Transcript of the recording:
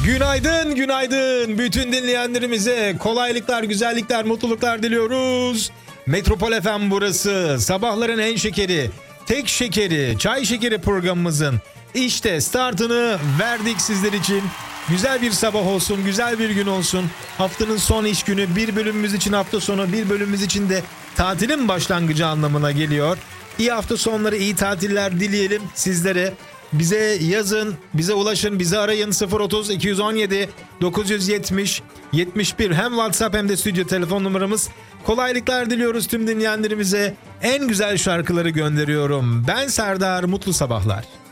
Günaydın, günaydın. Bütün dinleyenlerimize kolaylıklar, güzellikler, mutluluklar diliyoruz. Metropol FM burası. Sabahların en şekeri, tek şekeri, çay şekeri programımızın işte startını verdik sizler için. Güzel bir sabah olsun, güzel bir gün olsun. Haftanın son iş günü, bir bölümümüz için hafta sonu, bir bölümümüz için de tatilin başlangıcı anlamına geliyor. İyi hafta sonları, iyi tatiller dileyelim sizlere. Bize yazın, bize ulaşın, bizi arayın 030 217 970 71 hem WhatsApp hem de stüdyo telefon numaramız. Kolaylıklar diliyoruz tüm dinleyenlerimize. En güzel şarkıları gönderiyorum. Ben Serdar, mutlu sabahlar.